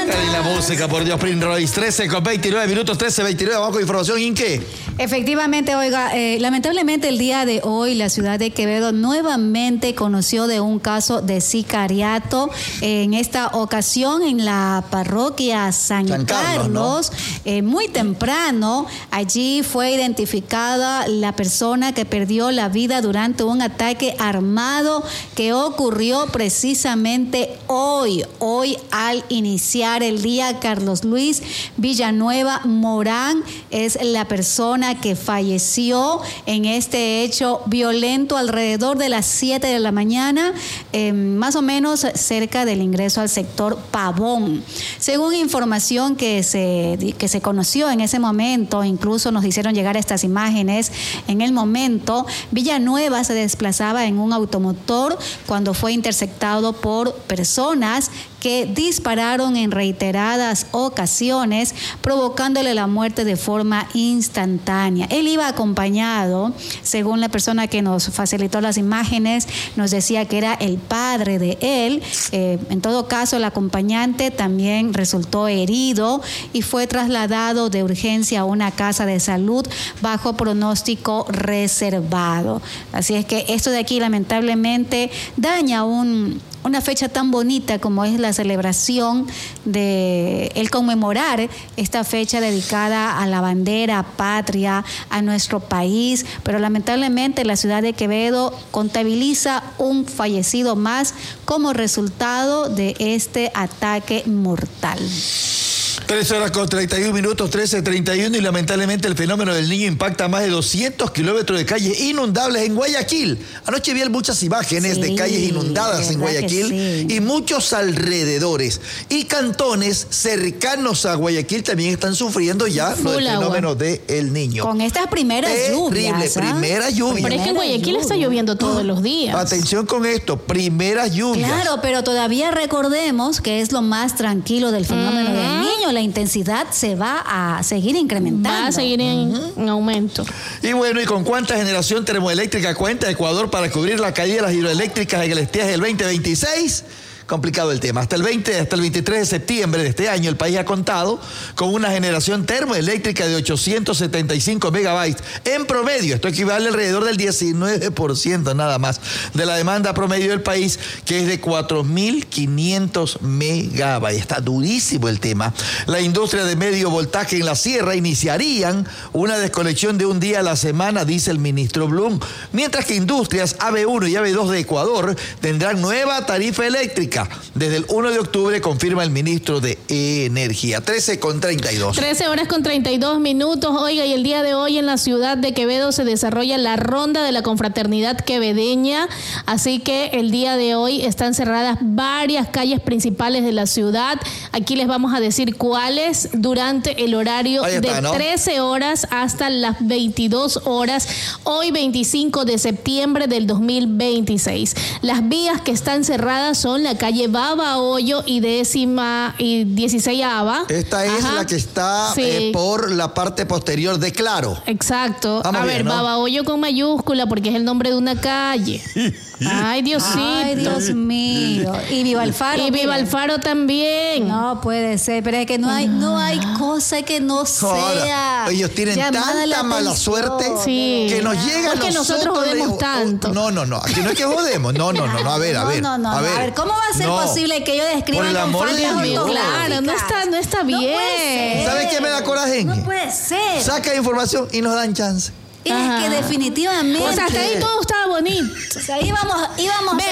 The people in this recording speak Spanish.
Y la música, por Dios, Prince Royce. 13 con 29 minutos, 13:29. Vamos con información. ¿En qué? Efectivamente, oiga, lamentablemente el día de hoy la ciudad de Quevedo nuevamente conoció de un caso de sicariato. En esta ocasión en la parroquia San Carlos, ¿no? Muy temprano, allí fue identificada la persona que perdió la vida durante un ataque armado que ocurrió precisamente hoy al iniciar el día. Carlos Luis Villanueva Morán es la persona que falleció en este hecho violento alrededor de las 7 de la mañana, más o menos cerca del ingreso al sector Pavón. Según información que se conoció en ese momento, incluso nos hicieron llegar estas imágenes, en el momento Villanueva se desplazaba en un automotor cuando fue interceptado por personas que dispararon en reiteradas ocasiones, provocándole la muerte de forma instantánea. Él iba acompañado, según la persona que nos facilitó las imágenes, nos decía que era el padre de él. En todo caso, el acompañante también resultó herido y fue trasladado de urgencia a una casa de salud bajo pronóstico reservado. Así es que esto de aquí lamentablemente daña una fecha tan bonita como es la celebración de el conmemorar esta fecha dedicada a la bandera patria, a nuestro país, pero lamentablemente la ciudad de Quevedo contabiliza un fallecido más como resultado de este ataque mortal. 13 horas con 31 minutos, 13:31, y lamentablemente el fenómeno del Niño impacta más de 200 kilómetros de calles inundables en Guayaquil. Anoche vi muchas imágenes de calles inundadas en Guayaquil y muchos alrededores. Y cantones cercanos a Guayaquil también están sufriendo ya el fenómeno del Niño. Con estas primeras lluvias. Primera lluvia. Pero es que en Guayaquil está lloviendo todos los días. Atención con esto, primeras lluvias. Claro, pero todavía recordemos que es lo más tranquilo del fenómeno del Niño. La intensidad se va a seguir incrementando. Va a seguir en aumento. Y bueno, ¿y con cuánta generación termoeléctrica cuenta Ecuador para cubrir la caída de las hidroeléctricas en el estiaje del 2026? Complicado el tema. Hasta el 23 de septiembre de este año, el país ha contado con una generación termoeléctrica de 875 megabytes en promedio. Esto equivale alrededor del 19% nada más de la demanda promedio del país, que es de 4.500 megabytes. Está durísimo el tema. La industria de medio voltaje en la sierra iniciarían una desconexión de un día a la semana, dice el ministro Blum, mientras que industrias AB1 y AB2 de Ecuador tendrán nueva tarifa eléctrica desde el 1 de octubre, confirma el ministro de Energía. 13:32. 13 horas con 32 minutos. Oiga, y el día de hoy en la ciudad de Quevedo se desarrolla la ronda de la confraternidad quevedeña, así que el día de hoy están cerradas varias calles principales de la ciudad. Aquí les vamos a decir cuáles durante el horario de 13 horas hasta las 22 horas, hoy 25 de septiembre del 2026. Las vías que están cerradas son la calle Baba Hoyo y 10ª y 16ª. Esta es la que está por la parte posterior de Claro. Exacto. A ver, ¿no? Baba Hoyo con mayúscula porque es el nombre de una calle. Ay, Diosito. Ay, Dios mío. Y Viva el Faro. Y Viva el Faro también. No puede ser, pero es que no hay cosa que no sea. Ellos tienen tanta mala suerte que nos llega a porque nosotros jodemos tanto. No, aquí no es que jodemos. No, a ver. A ver, ¿cómo va a ser posible que ellos describan por el amor de Dios? Claro, no está bien. ¿Sabes qué me da coraje? No puede ser. Saca información y nos dan chance. Es que definitivamente. O sea, hasta ahí todo estaba bonito. O sea, íbamos